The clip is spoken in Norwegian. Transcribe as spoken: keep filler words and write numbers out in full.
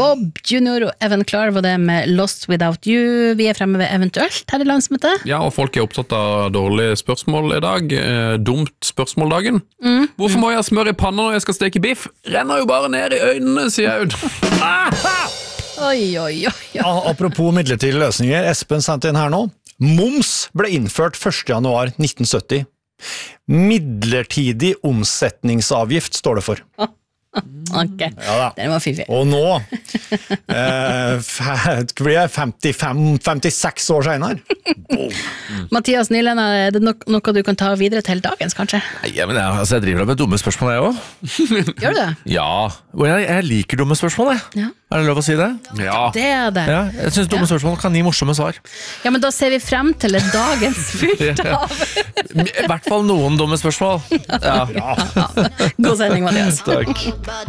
Bob Junior og Evan Clark var det med Lost Without You. Vi er fremme ved eventuelt her i landsmøtet. Ja, og folk er opptatt av dårlige spørsmål i dag. Eh, dumt spørsmåldagen. Mm. Hvorfor må jeg smøre i panna når jeg skal steke biff? Renner jo bare ned i øynene, sier jeg ut. Oi, oi, oi, oi. Apropos midlertidige løsninger, Espen sendte inn her nå. Moms ble innført første januar nitten sytti. Midlertidig omsetningsavgift står det for. Ok, ja, den var fiffig. Og nå eh, blir jeg femtifem femtiseks år senere. Mathias Nylend, er det no noe du kan ta videre til dagens, kanskje? Ja, men jeg, altså, jeg driver med dumme spørsmål, jeg også. Gjør du det? Ja, og jeg, jeg liker dumme spørsmål, jeg. Ja. Er det lov å si det? Ja. Det er det. Ja, jeg synes dumme Ja. spørsmål kan gi morsomme svar. Ja, men da ser vi frem til det dagens fyrt av. I hvert fall noen dumme spørsmål. Ja. God sending, Mathias. Takk.